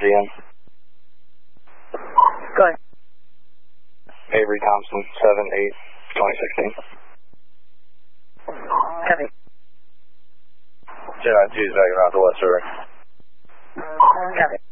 GM. Go ahead. Avery Thompson, 7/8/2016. Copy. Jet 2's back around to West River. Copy.